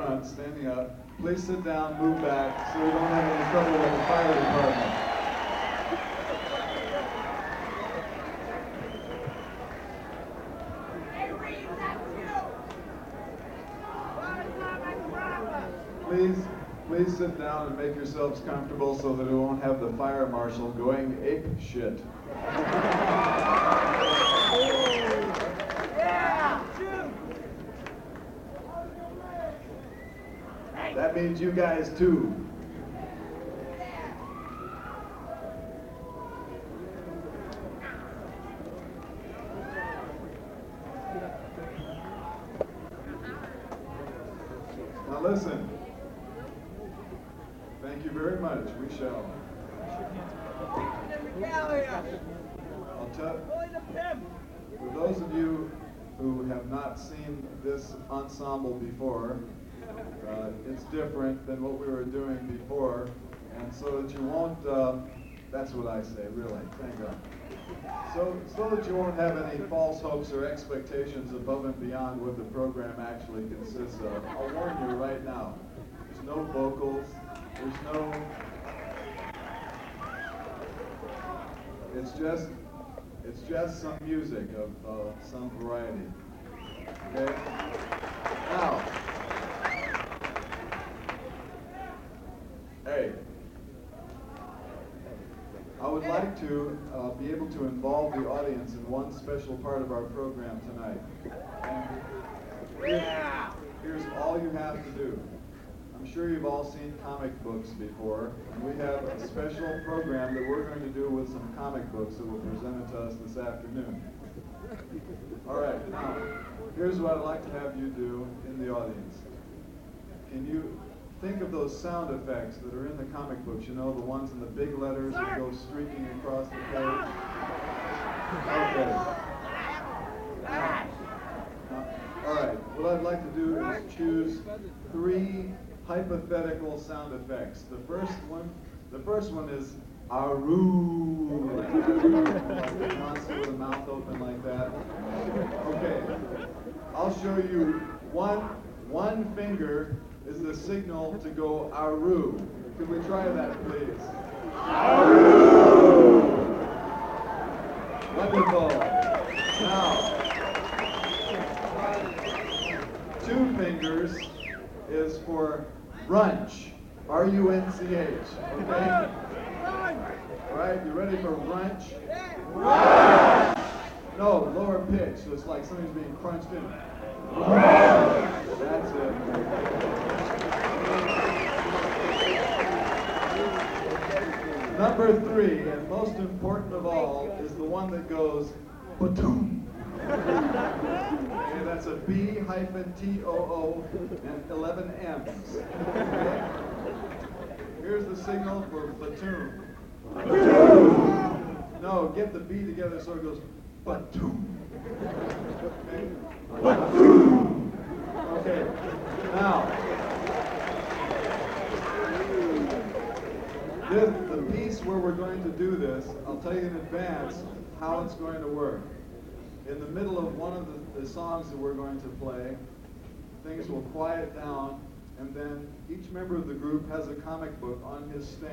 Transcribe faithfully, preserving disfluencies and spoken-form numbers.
front, standing up. Please sit down, move back, so we don't have any trouble with the fire department. Please, please sit down and make yourselves comfortable so that we won't have the fire marshal going ape shit. That means you guys too. Now listen. Thank you very much. We shall. I'll tell for those of you who have not seen this ensemble before, uh, it's different than what we were doing before, and so that you won't, uh, that's what I say, really, thank God. So, so that you won't have any false hopes or expectations above and beyond what the program actually consists of. I'll warn you right now, there's no vocals, there's no, it's just, it's just some music of uh, some variety, okay? Now, hey, I would like to uh, be able to involve the audience in one special part of our program tonight. And here's, here's all you have to do. I'm sure you've all seen comic books before, and we have a special program that we're going to do with some comic books that were presented to us this afternoon. All right, now, here's what I'd like to have you do in the audience. Can you think of those sound effects that are in the comic books, you know, the ones in the big letters that go streaking across the page? Okay. Now, all right, what I'd like to do is choose three hypothetical sound effects. The first one, the first one is Aru, like a monster with a mouth open like that. Okay, I'll show you one, one finger is the signal to go Aru. Could we try that, please? Aru! Wonderful. Now, two fingers is for brunch. R U N C H. Okay? All right, you ready for brunch? Brunch! No, lower pitch, so it's like something's being crunched in. That's it. Number three, and most important of all, is the one that goes ba-toom. Okay, that's a B hyphen T O O and eleven M's. Okay? Here's the signal for platoon. No, get the B together so it goes ba-toom. Okay? Ba-toom. Okay, now, this, the piece where we're going to do this, I'll tell you in advance how it's going to work. In the middle of one of the, the songs that we're going to play, things will quiet down, and then each member of the group has a comic book on his stand.